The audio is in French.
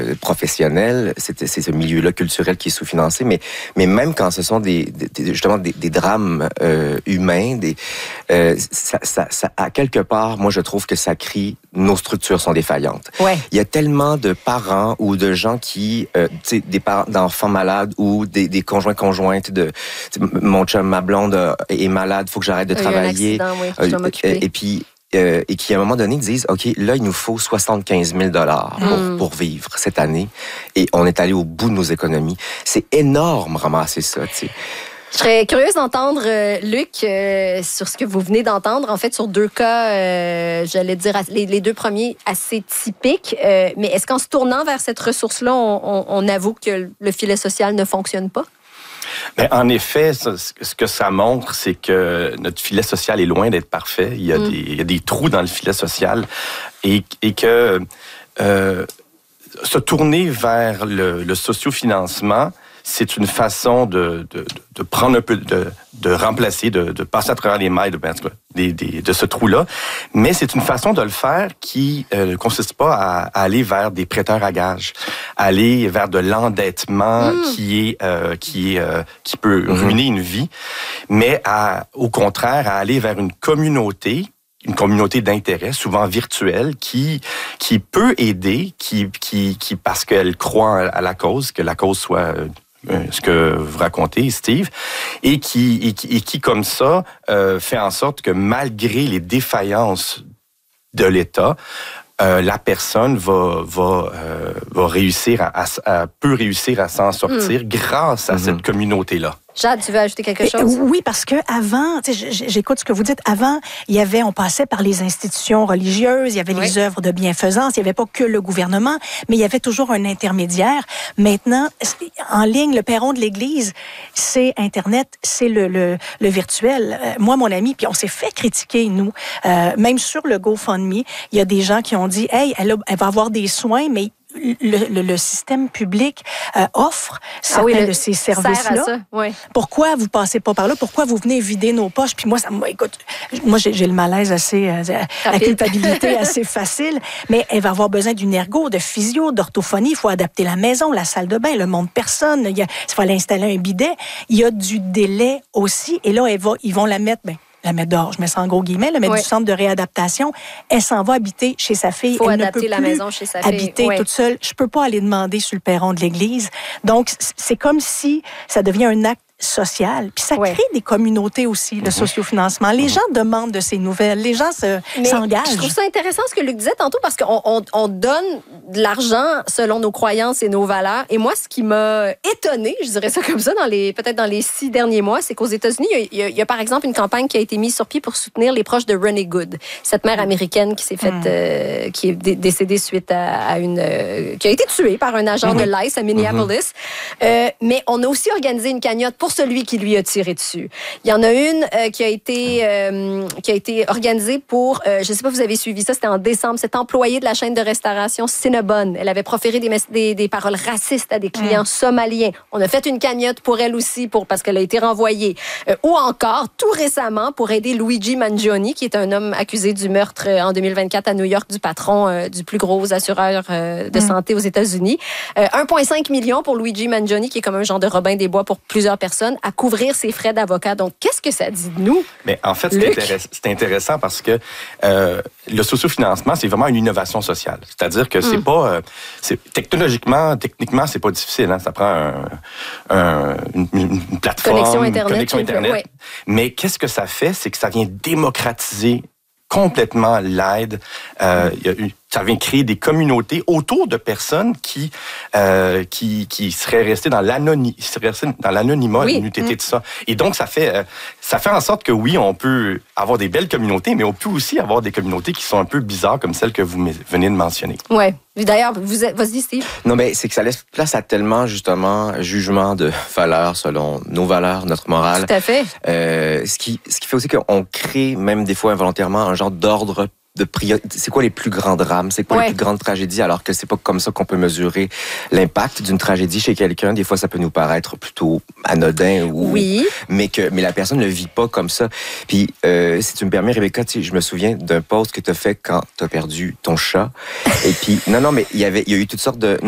professionnel, c'est ce milieu-là culturel qui est sous-financé, mais même quand ce sont justement des drames humains, ça, à quelque part, moi je trouve que ça crie nos structures sont défaillantes. Ouais. Il y a tellement de parents ou de gens qui, des parents d'enfants malades ou des conjointes mon chum, ma blonde est malade, faut que j'arrête de travailler. Un accident, oui, je dois m'occuper. Et qui, à un moment donné, disent, OK, là, il nous faut 75 000 pour vivre cette année. Et on est allé au bout de nos économies. C'est énorme, ramasser ça, tu sais. Je serais curieuse d'entendre, Luc, sur ce que vous venez d'entendre, en fait, sur deux cas, j'allais dire, les deux premiers assez typiques. Mais est-ce qu'en se tournant vers cette ressource-là, on avoue que le filet social ne fonctionne pas? Bien, en effet, ce que ça montre, c'est que notre filet social est loin d'être parfait. Il y a des trous dans le filet social et que se tourner vers le sociofinancement, c'est une façon de prendre un peu, de remplacer, de passer à travers les mailles de ce trou-là. Mais c'est une façon de le faire qui ne consiste pas à aller vers des prêteurs à gages, aller vers de l'endettement qui peut ruiner une vie, mais au contraire, à aller vers une communauté d'intérêt, souvent virtuelle, qui peut aider, qui parce qu'elle croit à la cause, que la cause soit ce que vous racontez, Steve, et qui comme ça, fait en sorte que malgré les défaillances de l'État, la personne va réussir peut réussir à s'en sortir grâce à cette communauté-là. Jade, tu veux ajouter quelque chose? Oui, parce que avant, j'écoute ce que vous dites. Avant, on passait par les institutions religieuses, il y avait les œuvres de bienfaisance, il n'y avait pas que le gouvernement, mais il y avait toujours un intermédiaire. Maintenant, en ligne, le perron de l'Église, c'est Internet, c'est le virtuel. Moi, mon ami, puis on s'est fait critiquer, nous, même sur le GoFundMe, il y a des gens qui ont dit, hey, elle va avoir des soins, mais le système public offre certains de ces services-là. Pourquoi vous passez pas par là? Pourquoi vous venez vider nos poches? Puis moi, écoute, j'ai le malaise assez, la culpabilité assez facile, mais elle va avoir besoin d'une ergo, de physio, d'orthophonie. Il faut adapter la maison, la salle de bain, le monde personne. Il faut aller installer un bidet. Il y a du délai aussi. Et là, ils vont la mettre dehors, je mets ça en gros guillemets, mettre du centre de réadaptation. Elle s'en va habiter chez sa fille. Faut elle adapter ne peut la plus maison chez sa fille. Habiter toute seule. Je peux pas aller demander sur le perron de l'église. Donc, c'est comme si ça devient un acte social. Puis ça crée des communautés aussi, le sociofinancement. Les gens demandent de ces nouvelles. Les gens s'engagent. Je trouve ça intéressant ce que Luc disait tantôt parce qu'on donne de l'argent selon nos croyances et nos valeurs. Et moi, ce qui m'a étonnée, je dirais ça comme ça, peut-être dans les 6 derniers mois, c'est qu'aux États-Unis, il y a par exemple une campagne qui a été mise sur pied pour soutenir les proches de Renee Good, cette mère américaine qui s'est faite, qui est décédée suite à qui a été tuée par un agent de l'ICE à Minneapolis. Mais on a aussi organisé une cagnotte pour celui qui lui a tiré dessus. Il y en a une qui a été organisée pour, je ne sais pas si vous avez suivi ça, c'était en décembre, cette employée de la chaîne de restauration Cinnabon. Elle avait proféré des paroles racistes à des clients somaliens. On a fait une cagnotte pour elle aussi, parce qu'elle a été renvoyée. Ou encore, tout récemment, pour aider Luigi Mangione, qui est un homme accusé du meurtre en 2024 à New York du patron du plus gros assureur de santé aux États-Unis. 1,5 million pour Luigi Mangione, qui est comme un genre de Robin des Bois pour plusieurs personnes, à couvrir ses frais d'avocat. Donc, qu'est-ce que ça dit de nous? Mais en fait, c'est intéressant parce que le sociofinancement, c'est vraiment une innovation sociale. C'est-à-dire que c'est pas... techniquement, c'est pas difficile. Hein? Ça prend une plateforme, connexion Internet. Ouais. Mais qu'est-ce que ça fait? C'est que ça vient démocratiser complètement l'aide. Ça vient créer des communautés autour de personnes qui seraient restées dans l'anonymat, l'unité de ça. Et donc, ça fait en sorte que oui, on peut avoir des belles communautés, mais on peut aussi avoir des communautés qui sont un peu bizarres, comme celles que vous venez de mentionner. Oui. D'ailleurs, vas-y, Steve. Non, mais c'est que ça laisse place à tellement, justement, jugement de valeurs selon nos valeurs, notre morale. Tout à fait. Ce qui fait aussi qu'on crée, même des fois involontairement, un genre d'ordre de priorité. C'est quoi les plus grands drames? C'est quoi les plus grandes tragédies? Alors que c'est pas comme ça qu'on peut mesurer l'impact d'une tragédie chez quelqu'un. Des fois, ça peut nous paraître plutôt anodin mais la personne ne le vit pas comme ça. Puis, si tu me permets, Rebecca, je me souviens d'un post que tu as fait quand tu as perdu ton chat. Et puis, non, mais il y a eu toutes sortes de...